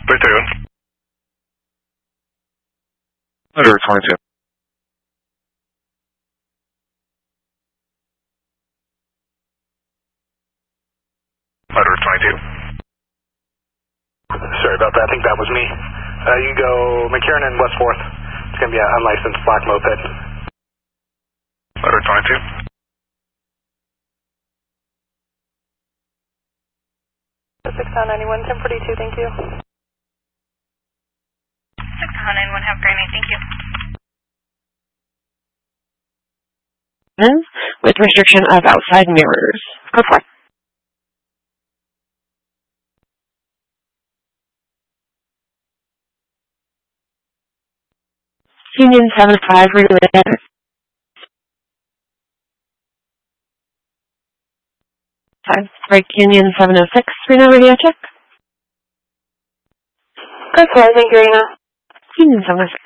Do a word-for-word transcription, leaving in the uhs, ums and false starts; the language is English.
three two. Letter twenty-two. Letter twenty-two. Sorry about that, I think that was me. Uh, you can go McKiernan, West fourth. It's going to be an unlicensed black moped. Letter twenty-two. six ninety-one, ten forty-two, thank you. six ninety-one, have a great night, thank you. With restriction of outside mirrors. Go for it. Union seven five, relay. Five, break Union seven oh six, Reno radio check. That's fine, thank you, Reno. Union seven oh six.